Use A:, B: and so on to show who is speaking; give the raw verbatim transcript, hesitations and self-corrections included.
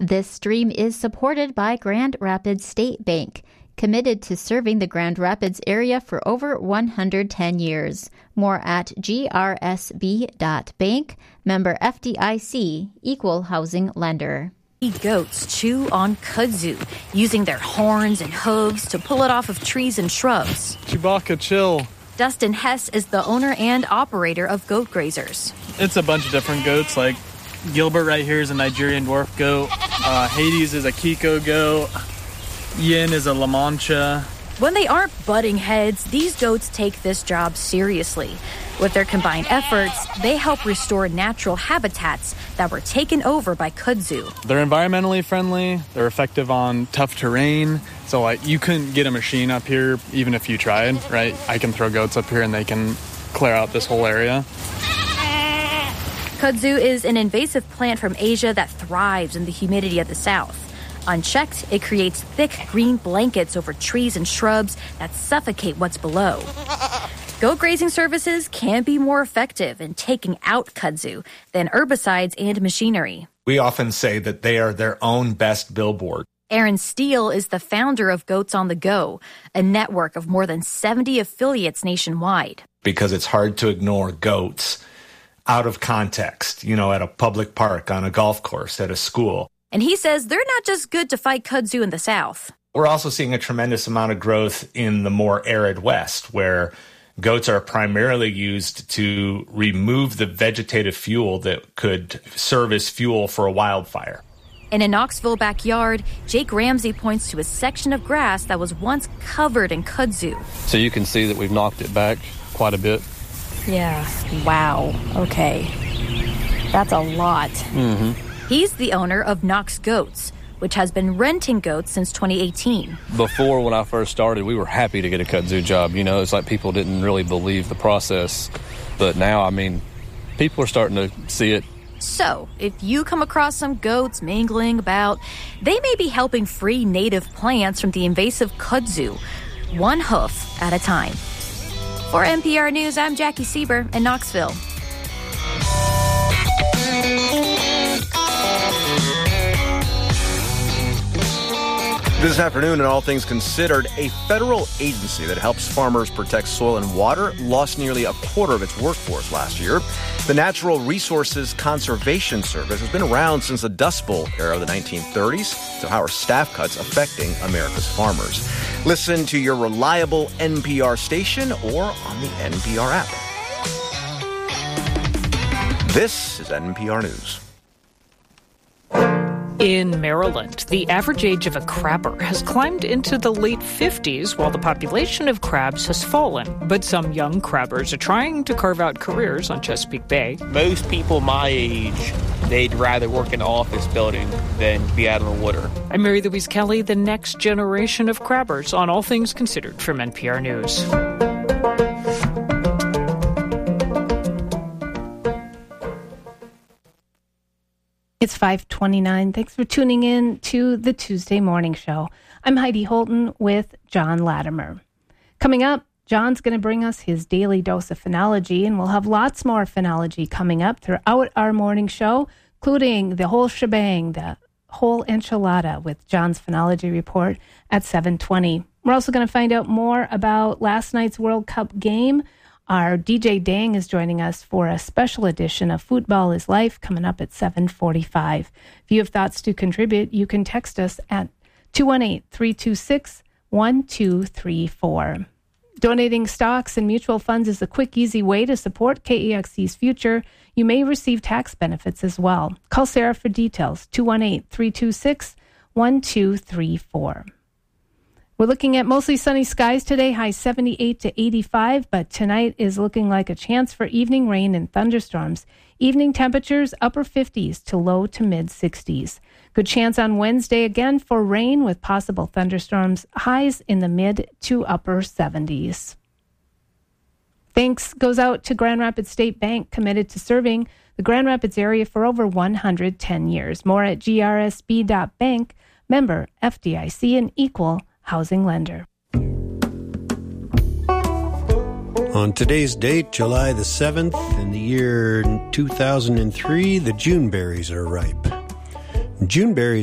A: This stream is supported by Grand Rapids State Bank, committed to serving the Grand Rapids area for over one hundred ten years. More at g r s b dot bank, member F D I C, equal housing lender.
B: Goats chew on kudzu, using their horns and hooves to pull it off of trees and shrubs.
C: Chewbacca, chill.
B: Dustin Hess is the owner and operator of Goat Grazers.
C: It's a bunch of different goats, like Gilbert right here is a Nigerian dwarf goat. Uh, Hades is a Kiko goat. Yin is a La Mancha.
B: When they aren't butting heads, these goats take this job seriously. With their combined efforts, they help restore natural habitats that were taken over by kudzu.
C: They're environmentally friendly. They're effective on tough terrain. So like you couldn't get a machine up here even if you tried, right? I can throw goats up here and they can clear out this whole area.
B: Kudzu is an invasive plant from Asia that thrives in the humidity of the south. Unchecked, it creates thick green blankets over trees and shrubs that suffocate what's below. Goat grazing services can be more effective in taking out kudzu than herbicides and machinery.
D: We often say that they are their own best billboard.
B: Aaron Steele is the founder of Goats on the Go, a network of more than seventy affiliates nationwide.
D: Because it's hard to ignore goats out of context, you know, at a public park, on a golf course, at a school.
B: And he says they're not just good to fight kudzu in the south.
D: We're also seeing a tremendous amount of growth in the more arid west, where goats are primarily used to remove the vegetative fuel that could serve as fuel for a wildfire.
B: In a Knoxville backyard, Jake Ramsey points to a section of grass that was once covered in kudzu.
E: So you can see that we've knocked it back quite a bit.
B: Yeah. Wow. Okay. That's a lot.
E: Mm-hmm.
B: He's the owner of Knox Goats, which has been renting goats since twenty eighteen.
E: Before, when I first started, we were happy to get a kudzu job. You know, it's like people didn't really believe the process. But now, I mean, people are starting to see it.
B: So, if you come across some goats mingling about, they may be helping free native plants from the invasive kudzu, one hoof at a time. For N P R News, I'm Jackie Sieber in Knoxville.
F: This afternoon, in All Things Considered, a federal agency that helps farmers protect soil and water lost nearly a quarter of its workforce last year. The Natural Resources Conservation Service has been around since the Dust Bowl era of the nineteen thirties. So how are staff cuts affecting America's farmers? Listen to your reliable N P R station or on the N P R app. This is N P R News.
G: In Maryland, the average age of a crabber has climbed into the late fifties while the population of crabs has fallen. But some young crabbers are trying to carve out careers on Chesapeake Bay.
H: Most people my age, they'd rather work in an office building than be out on the water.
G: I'm Mary Louise Kelly, the next generation of crabbers on All Things Considered from N P R News.
I: It's five twenty-nine. Thanks for tuning in to the Tuesday Morning Show. I'm Heidi Holton with John Latimer. Coming up, John's going to bring us his daily dose of phenology, and we'll have lots more phenology coming up throughout our morning show, including the whole shebang, the whole enchilada with John's Phenology Report at seven twenty. We're also going to find out more about last night's World Cup game. Our D J Dang is joining us for a special edition of Football is Life coming up at seven forty-five. If you have thoughts to contribute, you can text us at two one eight, three two six, one two three four. Donating stocks and mutual funds is a quick, easy way to support K E X C's future. You may receive tax benefits as well. Call Sarah for details, two one eight, three two six, one two three four. We're looking at mostly sunny skies today, high seventy-eight to eighty-five, but tonight is looking like a chance for evening rain and thunderstorms. Evening temperatures upper fifties to low to mid sixties. Good chance on Wednesday again for rain with possible thunderstorms, highs in the mid to upper seventies. Thanks goes out to Grand Rapids State Bank, committed to serving the Grand Rapids area for over one hundred ten years. More at g r s b dot bank, member F D I C, and equal housing lender.
J: On today's date, July the seventh, in the year two thousand three, the June berries are ripe. June berries